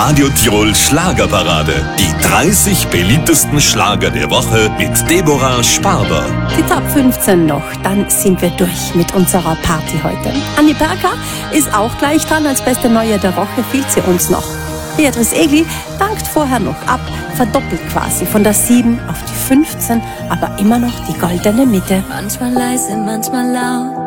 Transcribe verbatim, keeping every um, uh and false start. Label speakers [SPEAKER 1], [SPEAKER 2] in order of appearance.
[SPEAKER 1] Radio Tirol Schlagerparade. Die dreißig beliebtesten Schlager der Woche mit Deborah Sparber.
[SPEAKER 2] Die Top fünfzehn noch, dann sind wir durch mit unserer Party heute. Anni Berger ist auch gleich dran, als beste Neue der Woche fehlt sie uns noch. Beatrice Egli dankt vorher noch ab, verdoppelt quasi von der sieben auf die fünfzehn, aber immer noch die goldene Mitte.
[SPEAKER 3] Manchmal leise, manchmal laut,